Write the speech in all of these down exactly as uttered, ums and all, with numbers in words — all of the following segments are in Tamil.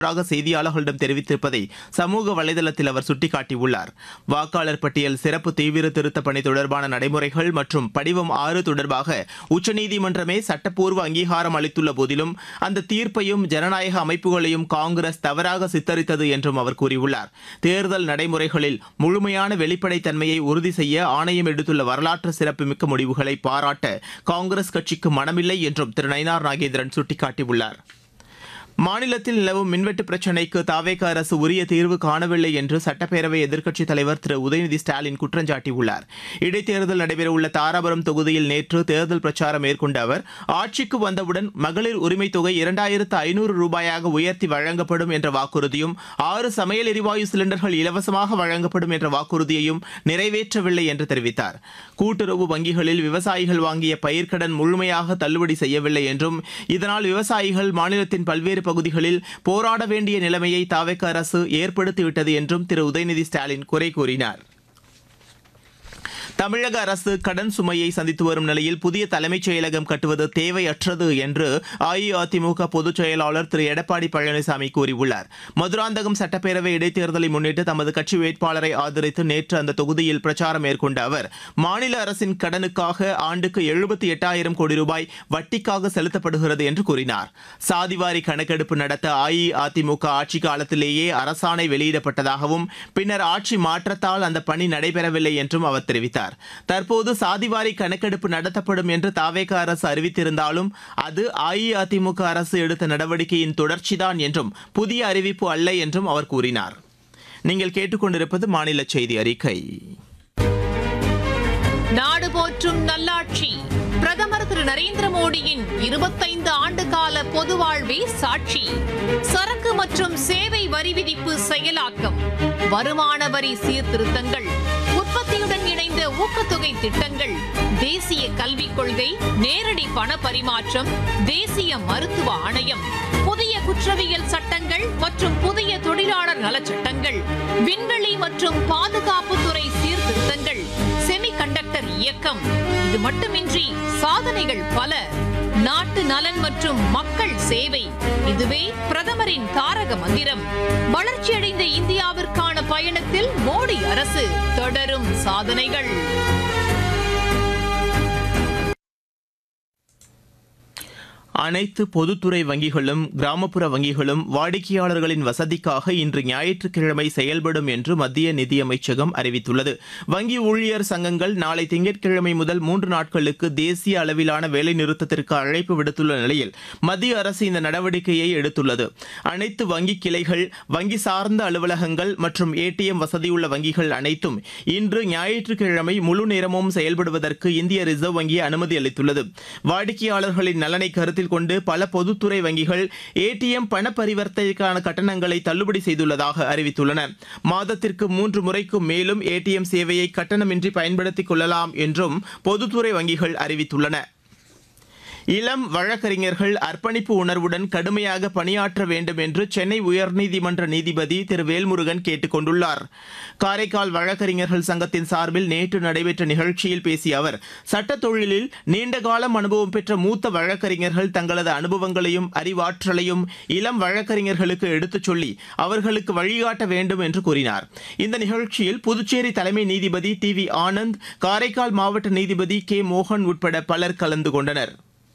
செய்தியாளர்களிடம் தெரிவித்திருப்பதை சமூக வலைதளத்தில் அவர் சுட்டிக்காட்டியுள்ளார். வாக்காளர் பட்டியல் சிறப்பு தீவிர திருத்த பணி தொடர்பான நடைமுறைகள் மற்றும் படிவம் ஆறு தொடர்பாக உச்சநீதிமன்றமே சட்டப்பூர்வ அங்கீகாரம் அளித்துள்ள போதிலும் அந்த தீர்ப்பையும் ஜனநாயக அமைப்புகளையும் காங்கிரஸ் தவறாக சித்தரித்தது என்றும் அவர் கூறியுள்ளார். தேர்தல் நடைமுறைகளில் முழுமையான வெளிப்படைத்தன்மையை உறுதி செய்ய ஆணையம் எடுத்துள்ள வரலாற்று சிறப்புமிக்க முடிவுகளை பாராட்ட காங்கிரஸ் கட்சிக்கு மனமில்லை என்றும் திரு நயினார் நாகேந்திரன் சுட்டிக்காட்டியுள்ளார். மாநிலத்தில் நிலவும் மின்வெட்டு பிரச்சினைக்கு தாவேக அரசு உரிய தீர்வு காணவில்லை என்று சட்டப்பேரவை எதிர்க்கட்சித் தலைவர் திரு உதயநிதி ஸ்டாலின் குற்றம் சாட்டியுள்ளார். இடைத்தேர்தல் நடைபெறவுள்ள தாராபுரம் தொகுதியில் நேற்று தேர்தல் பிரச்சாரம் மேற்கொண்ட அவர் ஆட்சிக்கு வந்தவுடன் மகளிர் உரிமைத் தொகை இரண்டாயிரத்து ஐநூறு ரூபாயாக உயர்த்தி வழங்கப்படும் என்ற வாக்குறுதியும் ஆறு சமையல் எரிவாயு சிலிண்டர்கள் இலவசமாக வழங்கப்படும் என்ற வாக்குறுதியையும் நிறைவேற்றவில்லை என்று தெரிவித்தார். கூட்டுறவு வங்கிகளில் விவசாயிகள் வாங்கிய பயிர்க்கடன் முழுமையாக தள்ளுபடி செய்யவில்லை என்றும் இதனால் விவசாயிகள் மாநிலத்தின் பல்வேறு பகுதிகளில் போராட வேண்டிய நிலைமையை தாவேக அரசு ஏற்படுத்திவிட்டது என்றும் திரு உதயநிதி ஸ்டாலின் குறை கூறினார். தமிழக அரசு கடன் சுமையை சந்தித்து வரும் நிலையில் புதிய தலைமைச் செயலகம் கட்டுவது தேவையற்றது என்று அஇஅதிமுக பொதுச் செயலாளர் திரு எடப்பாடி பழனிசாமி கூறியுள்ளார். மதுராந்தகம் சட்டப்பேரவை இடைத்தேர்தலை முன்னிட்டு தமது கட்சி வேட்பாளரை ஆதரித்து நேற்று அந்த தொகுதியில் பிரச்சாரம் மேற்கொண்ட அவர் மாநில அரசின் கடனுக்காக ஆண்டுக்கு எழுபத்தி எட்டாயிரம் கோடி ரூபாய் வட்டிக்காக செலுத்தப்படுகிறது என்று கூறினார். சாதிவாரி கணக்கெடுப்பு நடத்த அஇஅதிமுக ஆட்சி காலத்திலேயே அரசாணை வெளியிடப்பட்டதாகவும் பின்னர் ஆட்சி மாற்றத்தால் அந்த பணி நடைபெறவில்லை என்றும் அவர் தெரிவித்தார். தற்போது சாதிவாரி கணக்கெடுப்பு நடத்தப்படும் என்று தாவேக அரசு அறிவித்திருந்தாலும் அது அஇஅதிமுக அரசு எடுத்த நடவடிக்கையின் தொடர்ச்சிதான் என்றும் புதிய அறிவிப்பு அல்ல என்றும் அவர் கூறினார். நீங்கள் கேட்டுக்கொண்டிருப்பது மாநில செய்தி அறிக்கை. நாடு போற்றும் நல்லாட்சி பிரதமர் திரு நரேந்திர மோடியின் இருபத்தைந்து ஆண்டு கால பொது வாழ்வே சாட்சி. சரக்கு மற்றும் சேவை வரி விதிப்பு செயலாக்கம், வருமான வரி சீர்திருத்தங்கள், உற்பத்தியுடன் இணைந்த ஊக்கத்தொகை திட்டங்கள், தேசிய கல்விக் கொள்கை, நேரடி பண பரிமாற்றம், தேசிய மருத்துவ ஆணையம், புதிய குற்றவியல் சட்டங்கள் மற்றும் புதிய தொழிலாளர் நலச்சட்டங்கள், விண்வெளி மற்றும் பாதுகாப்புத்துறை சீர்திருத்தங்கள், செமிகண்டக்டர் இயக்கம். இது மட்டுமின்றி சாதனைகள் பல. நாட்டு நலன் மற்றும் மக்கள் சேவை, இதுவே பிரதமரின் தாரக மந்திரம். வளர்ச்சியடைந்த இந்தியாவிற்கான பயணத்தில் மோடி அரசு தொடரும் சாதனைகள். அனைத்து பொதுத்துறை வங்கிகளும் கிராமப்புற வங்கிகளும் வாடிக்கையாளர்களின் வசதிக்காக இன்று ஞாயிற்றுக்கிழமை செயல்படும் என்று மத்திய நிதியமைச்சகம் அறிவித்துள்ளது. வங்கி ஊழியர் சங்கங்கள் நாளை திங்கட்கிழமை முதல் மூன்று நாட்களுக்கு தேசிய அளவிலான வேலைநிறுத்தத்திற்கு அழைப்பு விடுத்துள்ள நிலையில் மத்திய அரசு இந்த நடவடிக்கையை எடுத்துள்ளது. அனைத்து வங்கி கிளைகள், வங்கி சார்ந்த அலுவலகங்கள் மற்றும் ஏடிஎம் வசதியுள்ள வங்கிகள் அனைத்தும் இன்று ஞாயிற்றுக்கிழமை முழு நேரமும் செயல்படுவதற்கு இந்திய ரிசர்வ் வங்கி அனுமதி அளித்துள்ளது. வாடிக்கையாளர்களின் நலனை கருத்தில் கொண்டு பல பொதுத்துறை வங்கிகள் ஏடிஎம் பண பரிவர்த்தனைக்கான கட்டணங்களை தள்ளுபடி செய்துள்ளதாக அறிவித்துள்ளன. மாதத்திற்கு மூன்று முறைக்கும் மேலும் ஏடிஎம் சேவையை கட்டணமின்றி பயன்படுத்திக் கொள்ளலாம் என்றும் பொதுத்துறை வங்கிகள் அறிவித்துள்ளன. இளம் வழக்கறிஞர்கள் அர்ப்பணிப்பு உணர்வுடன் கடுமையாக பணியாற்ற வேண்டும் என்று சென்னை உயர்நீதிமன்ற நீதிபதி திரு வேல்முருகன் கேட்டுக் கொண்டுள்ளார். காரைக்கால் வழக்கறிஞர்கள் சங்கத்தின் சார்பில் நேற்று நடைபெற்ற நிகழ்ச்சியில் பேசிய அவர், சட்டத் தொழிலில் நீண்டகாலம் அனுபவம் பெற்ற மூத்த வழக்கறிஞர்கள் தங்களது அனுபவங்களையும் அறிவாற்றலையும் இளம் வழக்கறிஞர்களுக்கு எடுத்துச் சொல்லி அவர்களுக்கு வழிகாட்ட வேண்டும் என்று கூறினார். இந்த நிகழ்ச்சியில் புதுச்சேரி தலைமை நீதிபதி டி வி ஆனந்த், காரைக்கால் மாவட்ட நீதிபதி கே மோகன் உட்பட பலர் கலந்து கொண்டனர்.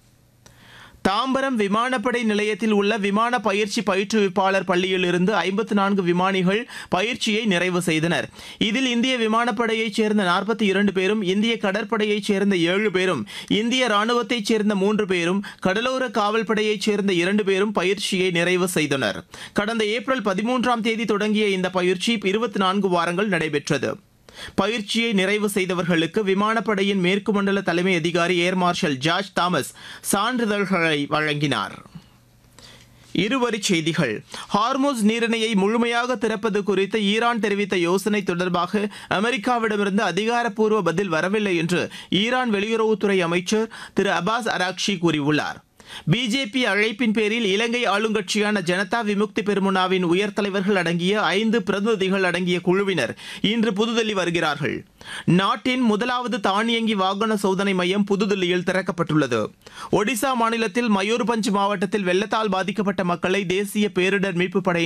தாம்பரம் விமானப்படை நிலையத்தில் உள்ள விமான பயிற்சி பயிற்றுவிப்பாளர் பள்ளியிலிருந்து ஐம்பத்து நான்கு விமானிகள் பயிற்சியை நிறைவு செய்தனர். இதில் இந்திய விமானப்படையைச் சேர்ந்த நாற்பத்தி இரண்டு பேரும், இந்திய கடற்படையைச் சேர்ந்த ஏழு பேரும், இந்திய ராணுவத்தைச் சேர்ந்த மூன்று பேரும், கடலோர காவல் படையைச் சேர்ந்த இரண்டு பேரும் பயிற்சியை நிறைவு செய்தனர். கடந்த ஏப்ரல் பதிமூன்றாம் தேதி தொடங்கிய இந்த பயிற்சி இருபத்தி நான்கு வாரங்கள் நடைபெற்றது. பயிற்சியை நிறைவு செய்தவர்களுக்கு விமானப்படையின் மேற்கு மண்டல தலைமை அதிகாரி ஏர் மார்ஷல் ஜார்ஜ் தாமஸ் சான்றிதழ்களை வழங்கினார். இருவரிச் செய்திகள். ஹார்மோஸ் நீரிணையை முழுமையாக திறப்பது குறித்து ஈரான் தெரிவித்த யோசனை தொடர்பாக அமெரிக்காவிடமிருந்து அதிகாரப்பூர்வ பதில் வரவில்லை என்று ஈரான் வெளியுறவுத்துறை அமைச்சர் திரு அப்பாஸ் அராக்ஷி கூறியுள்ளார். பிஜேபி அழைப்பின் பேரில் இலங்கை ஆளுங்கட்சியான ஜனதா விமுக்தி பெருமுனாவின் உயர்தலைவர்கள் அடங்கிய ஐந்து பிரதிநிதிகள் அடங்கிய குழுவினர் இன்று புதுதில்லி வருகிறார்கள். நாட்டின் முதலாவது தானியங்கி வாகன சோதனை மையம் புதுதில்லியில் திறக்கப்பட்டுள்ளது. ஒடிசா மாநிலத்தில் மயூர்பஞ்ச் மாவட்டத்தில் வெள்ளத்தால் பாதிக்கப்பட்ட மக்களை தேசிய பேரிடர் மீட்புப் படை